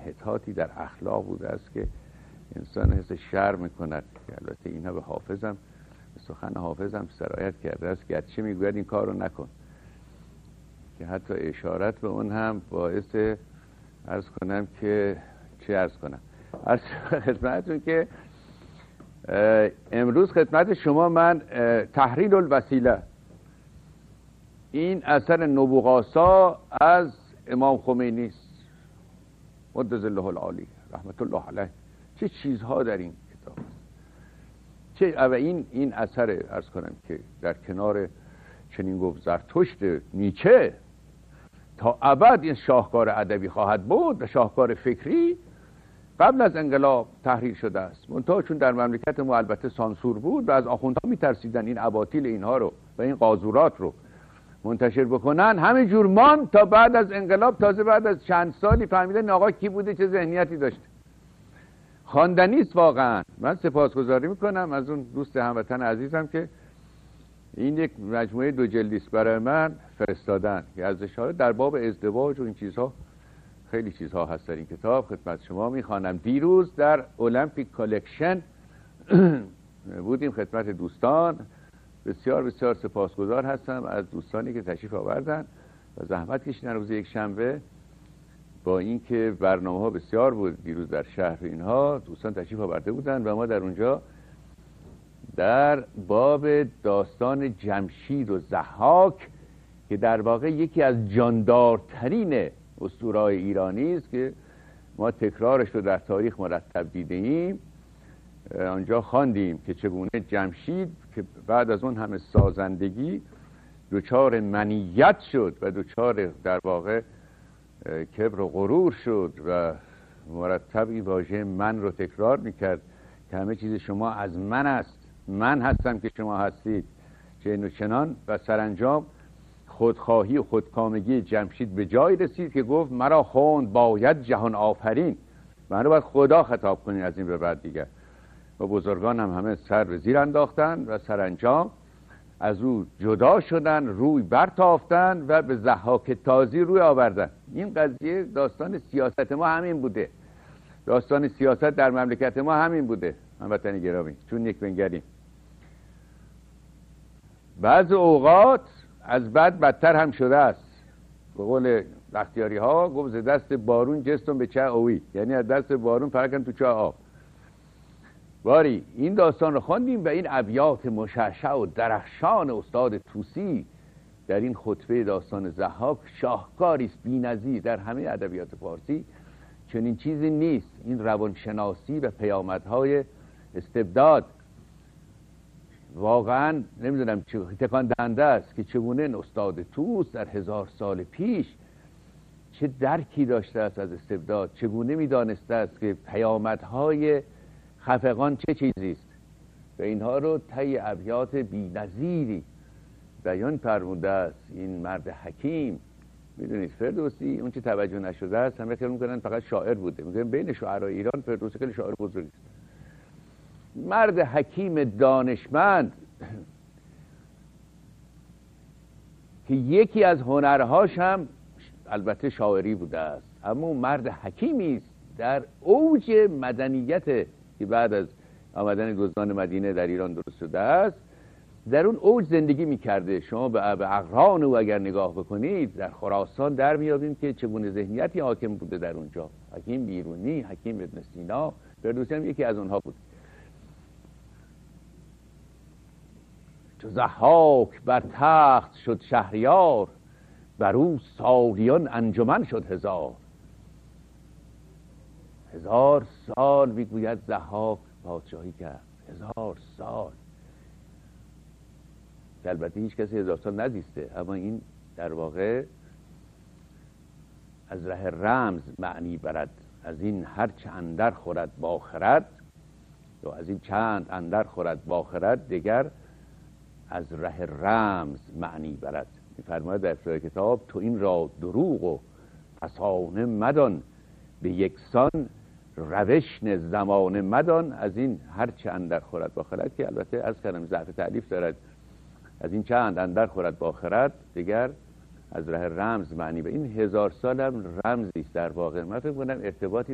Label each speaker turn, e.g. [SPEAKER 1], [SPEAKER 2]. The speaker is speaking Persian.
[SPEAKER 1] انحطاطی در اخلاق بوده است که انسان حس شرم میکند. البته اینها به حافظم، به سخن حافظم سرایت کرده است، گرچه میگوید این کار رو نکن، که حتی اشارت به اون هم باعث عرض کنم که چه عرض کنم، عرض خدمتتون که امروز خدمت شما من تحریل الوسیله، این اثر نبوغاسا از امام خمینی است قدس الله العالی رحمت الله علیه. چه چیزها در این کتاب است، چه این اثر عرض کنم که در کنار چنین گفت زرتشت نیچه تا ابد این شاهکار ادبی خواهد بود و شاهکار فکری قبل از انقلاب تحریر شده است. منتها چون در مملکت ما البته سانسور بود و از آخوندها میترسیدن این اباطیل اینها رو و این قاذورات رو منتشر بکنن، همه جور مان تا بعد از انقلاب، تازه بعد از چند سالی فهمیدن آقا کی بوده، چه ذهنیتی داشته. خواندنی است واقعا. من سپاسگزاری میکنم از اون دوست هموطن عزیزم که این یک مجموعه 2 جلدی است برای من فرستادن که از اشاره در باب ازدواج و این چیزها، خیلی چیزها هست در این کتاب، خدمت شما میخوانم. دیروز در المپیک کالکشن بودیم خدمت دوستان، بسیار بسیار سپاسگزار هستم از دوستانی که تشریف آوردن و زحمت کشیدن روز یک شنبه. با اینکه برنامه‌ها بسیار بود دیروز در شهر اینها، دوستان تشریف آورده بودن و ما در اونجا در باب داستان جمشید و ضحاک که در واقع یکی از جاندارترین اسطوره‌های ایرانی است که ما تکرارش رو در تاریخ مرتب دیدیم، آنجا خواندیم که چگونه جمشید که بعد از اون همه سازندگی دچار منیت شد و دچار در واقع کبر و غرور شد و مرتب این واژه من رو تکرار میکرد که همه چیز شما از من است، من هستم که شما هستید، چنین و چنان، و سرانجام خودخواهی و خودکامگی جمشید به جای رسید که گفت مرا خواند باید جهان آفرین، من رو باید خدا خطاب کنین از این به بعد دیگر. و بزرگان هم همه سر به زیر انداختن و سرانجام از او جدا شدن، روی برتافتن و به ضحاک تازی روی آوردن. این قضیه داستان سیاست ما همین بوده، داستان سیاست در مملکت ما همین بوده هموطن گرامی، چون یک بنگریم. بعض اوقات از بد بدتر هم شده است. به قول بختیاری ها گفت ز دست بارون جستم به چه اوی، یعنی از دست بارون پرکن تو چه آب. باری این داستان رو خواندیم و این ابیات مشعشع و درخشان استاد طوسی در این خطبه داستان ضحاک شاهکاری است بی‌نظیر در همه ادبیات فارسی. چنین چیزی نیست. این روانشناسی و پیامدهای استبداد واقعا نمیدونم چه تکان دهنده است که چگونه این استاد طوس در 1000 سال پیش چه درکی داشته است از استبداد، چگونه میدانسته است که پیامدهای خفقان چه چیزی است و اینها رو طی ابیات بی‌نظیری بیان فرموده است. این مرد حکیم، میدونید فردوسی اون چه توجه نشده است همه فکر میکنن فقط شاعر بوده، میگن بین شاعرای ایران فردوسی خیلی شاعر بزرگی است. مرد حکیم دانشمند که یکی از هنرهاش هم البته شاعری بوده است، اما مرد حکیمی است در اوج مدنیت که بعد از آمدن دزدان مدینه در ایران درست شده است، در اون اوج زندگی میکرده. شما به اقران او اگر نگاه بکنید در خراسان در میابیم که چگونه ذهنیتی حاکم بوده در اونجا. حکیم بیرونی، حکیم ابن سینا، فردوسی هم یکی از اونها بود. چو ضحاک بر تخت شد شهریار، بر او سالیان انجمن شد 1000. 1000 سال میگوید ضحاک پادشاهی کرد. 1000 سال. البته هیچ کسی 1000 سال نزیسته، اما این در واقع از ره رمز معنی برد. از این هر چه اندر خورد با خرد، یا از این چند اندر خورد با خرد، دیگر از ره رمز معنی برد. می‌فرماید در ابتدای کتاب تو این را دروغ و فسانه مدان، به یکسان روشن زمانه مدان. از این هر چه اندر خورد با خرد که البته از کلمه ضعف تألیف دارد، از این چند اندر خورد با خرد دیگر از ره رمز معنی. به این 1000 سال هم رمزی است در واقع. من فکر می‌کنم ارتباطی